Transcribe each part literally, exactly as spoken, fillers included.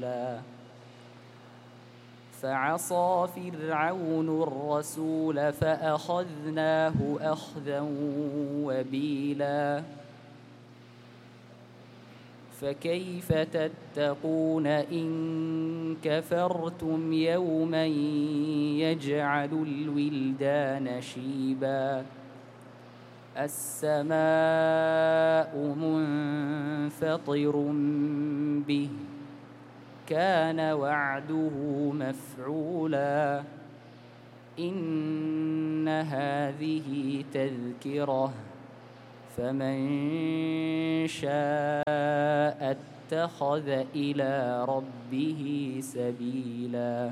رسولا فعصى فرعون الرسول فأخذناه أخذا وبيلا فكيف تتقون إن كفرتم يوما يجعل الولدان شيبا السماء منفطر به كان وعده مفعولا إن هذه تذكرة فمن شاء اتخذ إلى ربه سبيلا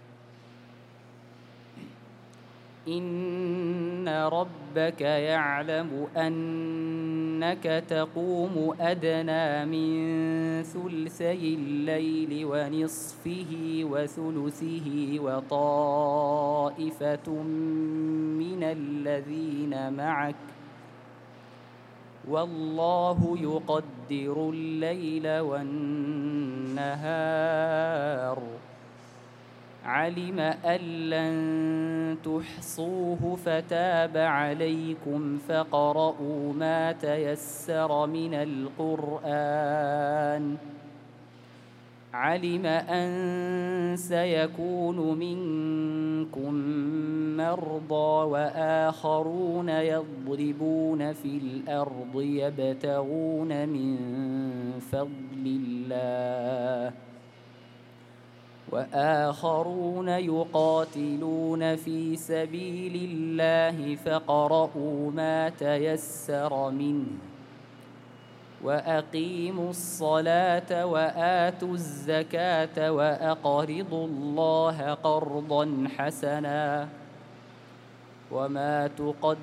إن ربك يعلم أنك تقوم أدنى من ثلثي الليل ونصفه وثلثه وطائفة من الذين معك والله يقدر الليل والنهار علم أن لن تحصوه فتاب عليكم فاقرؤوا ما تيسر من القرآن علم أن سيكون منكم مرضى وآخرون يضربون في الأرض يبتغون من فضل الله وآخرون يقاتلون في سبيل الله فاقرؤوا ما تيسر منه وأقيموا الصلاة وآتوا الزكاة وأقرضوا الله قرضا حسنا وما تقدموا